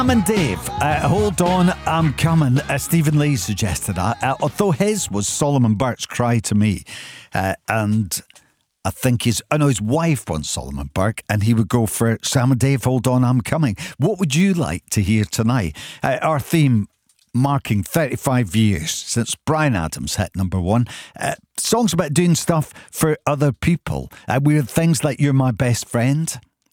Sam and Dave, hold on, I'm coming. Stephen Lee suggested that, although his was Solomon Burke's Cry to Me. And I think his wife wants Solomon Burke, and he would go for Sam and Dave, Hold On, I'm Coming. What would you like to hear tonight? Our theme marking 35 years since Bryan Adams hit number one. Songs about doing stuff for other people. Weird things like You're My Best Friend.